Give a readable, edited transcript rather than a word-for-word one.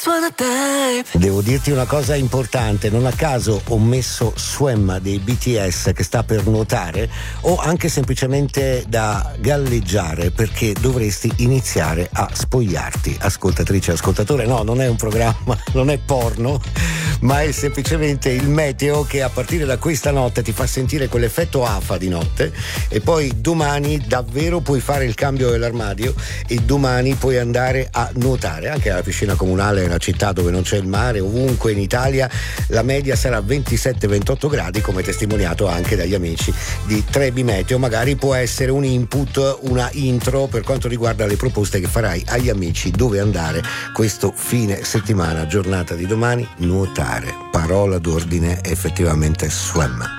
Devo dirti una cosa importante, non a caso ho messo Swim dei BTS, che sta per nuotare, o anche semplicemente da galleggiare, perché dovresti iniziare a spogliarti. Ascoltatrice e ascoltatore, no, non è un programma, non è porno, ma è semplicemente il meteo che a partire da questa notte ti fa sentire quell'effetto afa di notte, e poi domani davvero puoi fare il cambio dell'armadio e domani puoi andare a nuotare anche alla piscina comunale nella città dove non c'è il mare. Ovunque in Italia la media sarà 27-28 gradi, come testimoniato anche dagli amici di Trebi Meteo. Magari può essere un input, una intro per quanto riguarda le proposte che farai agli amici dove andare questo fine settimana, giornata di domani. Nuotare, parola d'ordine, effettivamente Swim.